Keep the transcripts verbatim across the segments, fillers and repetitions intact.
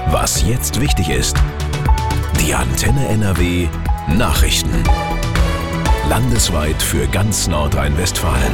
Was jetzt wichtig ist. Die Antenne N R W Nachrichten. Landesweit für ganz Nordrhein-Westfalen.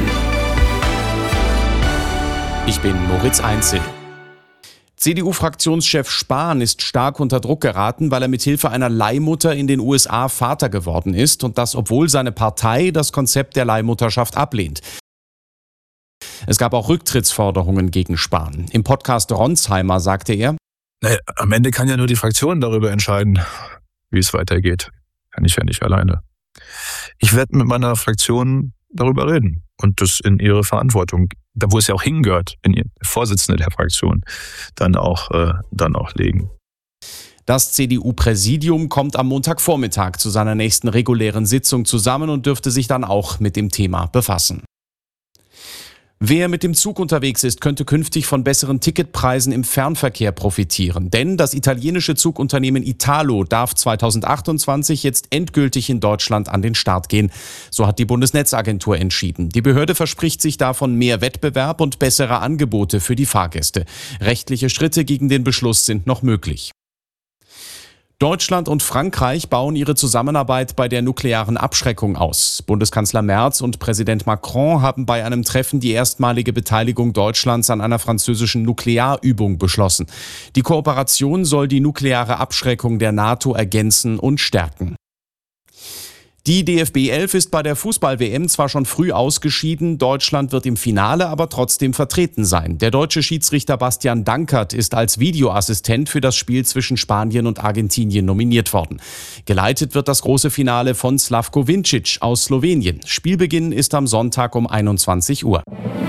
Ich bin Moritz Einzel. C D U-Fraktionschef Spahn ist stark unter Druck geraten, weil er mithilfe einer Leihmutter in den U S A Vater geworden ist und das, obwohl seine Partei das Konzept der Leihmutterschaft ablehnt. Es gab auch Rücktrittsforderungen gegen Spahn. Im Podcast Ronsheimer sagte er: Naja, am Ende kann ja nur die Fraktion darüber entscheiden, wie es weitergeht. Kann ich ja nicht alleine. Ich werde mit meiner Fraktion darüber reden und das in ihre Verantwortung, da wo es ja auch hingehört, in ihr Vorsitzende der Fraktion, dann auch, äh, dann auch legen. Das C D U-Präsidium kommt am Montagvormittag zu seiner nächsten regulären Sitzung zusammen und dürfte sich dann auch mit dem Thema befassen. Wer mit dem Zug unterwegs ist, könnte künftig von besseren Ticketpreisen im Fernverkehr profitieren. Denn das italienische Zugunternehmen Italo darf zweitausendachtundzwanzig jetzt endgültig in Deutschland an den Start gehen. So hat die Bundesnetzagentur entschieden. Die Behörde verspricht sich davon mehr Wettbewerb und bessere Angebote für die Fahrgäste. Rechtliche Schritte gegen den Beschluss sind noch möglich. Deutschland und Frankreich bauen ihre Zusammenarbeit bei der nuklearen Abschreckung aus. Bundeskanzler Merz und Präsident Macron haben bei einem Treffen die erstmalige Beteiligung Deutschlands an einer französischen Nuklearübung beschlossen. Die Kooperation soll die nukleare Abschreckung der NATO ergänzen und stärken. Die D F B elf ist bei der Fußball-W M zwar schon früh ausgeschieden, Deutschland wird im Finale aber trotzdem vertreten sein. Der deutsche Schiedsrichter Bastian Dankert ist als Videoassistent für das Spiel zwischen Spanien und Argentinien nominiert worden. Geleitet wird das große Finale von Slavko Vincic aus Slowenien. Spielbeginn ist am Sonntag um einundzwanzig Uhr.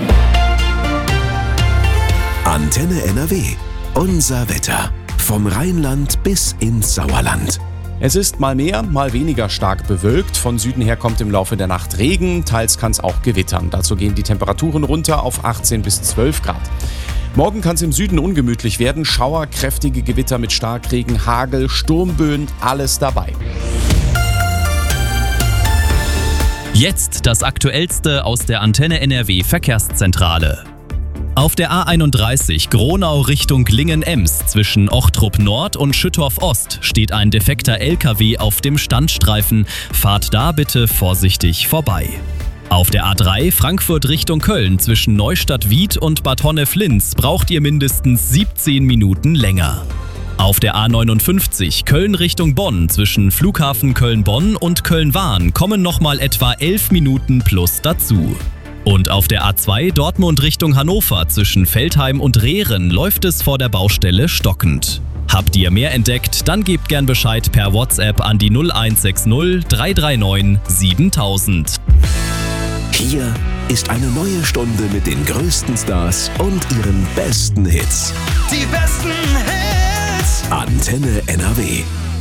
Antenne N R W. Unser Wetter. Vom Rheinland bis ins Sauerland. Es ist mal mehr, mal weniger stark bewölkt. Von Süden her kommt im Laufe der Nacht Regen, teils kann es auch gewittern. Dazu gehen die Temperaturen runter auf achtzehn bis zwölf Grad. Morgen kann es im Süden ungemütlich werden. Schauer, kräftige Gewitter mit Starkregen, Hagel, Sturmböen, alles dabei. Jetzt das Aktuellste aus der Antenne N R W Verkehrszentrale. Auf der A einunddreißig Gronau Richtung Lingen-Ems zwischen Ochtrup Nord und Schüttorf Ost steht ein defekter L K W auf dem Standstreifen. Fahrt da bitte vorsichtig vorbei. Auf der A drei Frankfurt Richtung Köln zwischen Neustadt-Wied und Bad Honnef-Linz braucht ihr mindestens siebzehn Minuten länger. Auf der A neunundfünfzig Köln Richtung Bonn zwischen Flughafen Köln-Bonn und Köln-Wahn kommen nochmal etwa elf Minuten plus dazu. Und auf der A zwei Dortmund Richtung Hannover zwischen Veltheim und Rehren läuft es vor der Baustelle stockend. Habt ihr mehr entdeckt, dann gebt gern Bescheid per WhatsApp an die null eins sechs null drei drei neun siebentausend. Hier ist eine neue Stunde mit den größten Stars und ihren besten Hits. Die besten Hits. Antenne N R W.